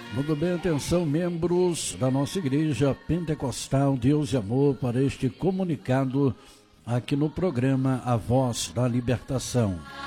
Muito bem, atenção, membros da nossa igreja pentecostal Deus e Amor, para este comunicado aqui no programa A Voz da Libertação.